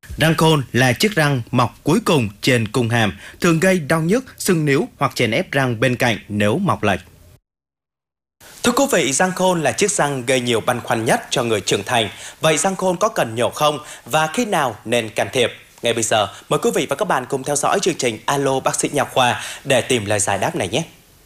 Răng khôn là chiếc răng mọc cuối cùng trên cung hàm, thường gây đau nhức, sưng níu hoặc chèn ép răng bên cạnh nếu mọc lệch. Thưa quý vị, răng khôn là chiếc răng gây nhiều băn khoăn nhất cho người trưởng thành. Vậy răng khôn có cần nhổ không và khi nào nên can thiệp? Ngay bây giờ, mời quý vị và các bạn cùng theo dõi chương trình Alo Bác sĩ Nha Khoa để tìm lời giải đáp này nhé.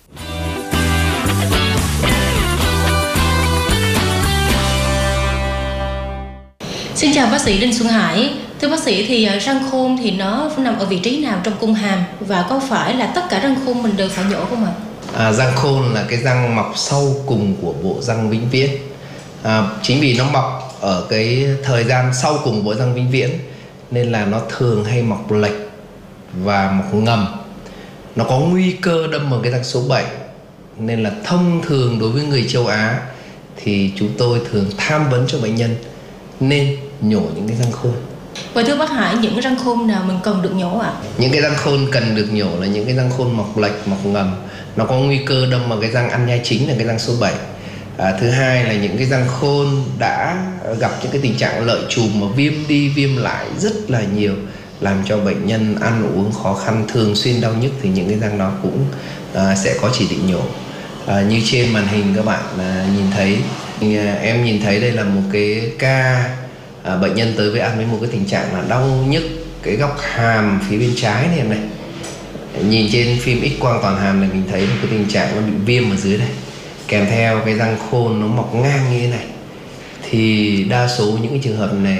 Xin chào bác sĩ Đinh Xuân Hải. Thưa bác sĩ, thì răng khôn thì nó nằm ở vị trí nào trong cung hàm và có phải là tất cả răng khôn mình đều phải nhổ không ạ? Răng khôn là cái răng mọc sau cùng của bộ răng vĩnh viễn. Chính vì nó mọc ở cái thời gian sau cùng bộ răng vĩnh viễn nên là nó thường hay mọc lệch và mọc ngầm. Nó có nguy cơ đâm vào cái răng số 7. Nên là thông thường đối với người châu Á thì chúng tôi thường tham vấn cho bệnh nhân nên nhổ những cái răng khôn. Vậy thưa bác Hải, những răng khôn nào mình cần được nhổ ạ? Những cái răng khôn cần được nhổ là những cái răng khôn mọc lệch, mọc ngầm. Nó có nguy cơ đâm vào cái răng ăn nhai chính là cái răng số 7. Thứ hai là những cái răng khôn đã gặp những cái tình trạng lợi chùm mà viêm đi viêm lại rất là nhiều, làm cho bệnh nhân ăn uống khó khăn, thường xuyên đau nhức, thì những cái răng đó cũng sẽ có chỉ định nhổ. Như trên màn hình các bạn nhìn thấy, em nhìn thấy đây là một cái ca bệnh nhân tới với ăn với một cái tình trạng là đau nhức cái góc hàm phía bên trái này em này. Nhìn trên phim X quang toàn hàm này mình thấy một cái tình trạng nó bị viêm ở dưới đây, kèm theo cái răng khôn nó mọc ngang như thế này. Thì đa số những cái trường hợp này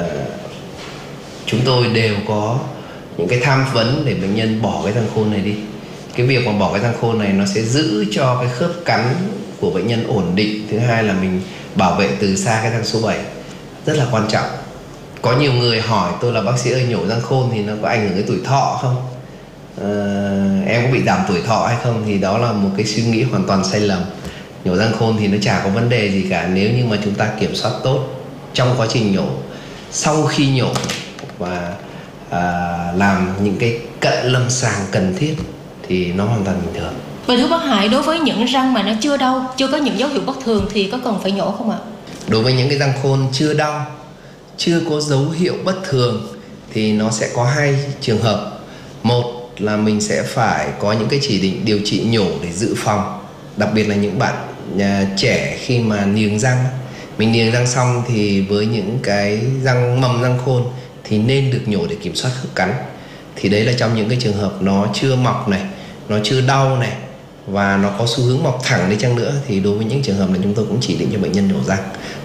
chúng tôi đều có những cái tham vấn để bệnh nhân bỏ cái răng khôn này đi. Cái việc mà bỏ cái răng khôn này nó sẽ giữ cho cái khớp cắn của bệnh nhân ổn định. Thứ hai là mình bảo vệ từ xa cái răng số 7, rất là quan trọng. Có nhiều người hỏi tôi là bác sĩ ơi, nhổ răng khôn thì nó có ảnh hưởng đến tuổi thọ không? Em có bị giảm tuổi thọ hay không? Thì đó là một cái suy nghĩ hoàn toàn sai lầm. Nhổ răng khôn thì nó chả có vấn đề gì cả nếu như mà chúng ta kiểm soát tốt trong quá trình nhổ, sau khi nhổ và làm những cái cận lâm sàng cần thiết thì nó hoàn toàn bình thường. Vậy thưa bác Hải, đối với những răng mà nó chưa đau, chưa có những dấu hiệu bất thường thì có cần phải nhổ không ạ? Đối với những cái răng khôn chưa đau, chưa có dấu hiệu bất thường thì nó sẽ có hai trường hợp. Một là mình sẽ phải có những cái chỉ định điều trị nhổ để dự phòng, đặc biệt là những bạn trẻ khi mà niềng răng. Mình niềng răng xong thì với những cái mầm răng khôn thì nên được nhổ để kiểm soát khớp cắn. Thì đấy là trong những cái trường hợp nó chưa mọc này, nó chưa đau này và nó có xu hướng mọc thẳng đi chăng nữa, thì đối với những trường hợp này chúng tôi cũng chỉ định cho bệnh nhân nhổ răng.